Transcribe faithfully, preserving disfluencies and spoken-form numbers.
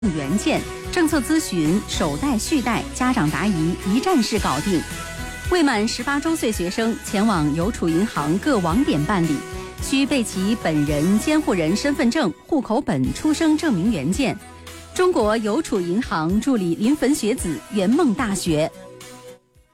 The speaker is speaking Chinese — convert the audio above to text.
原件，政策咨询、首贷、续贷、家长答疑一站式搞定。未满十八周岁学生前往邮储银行各网点办理，需备齐本人监护人身份证、户口本、出生证明原件。中国邮储银行助理临汾学子圆梦大学。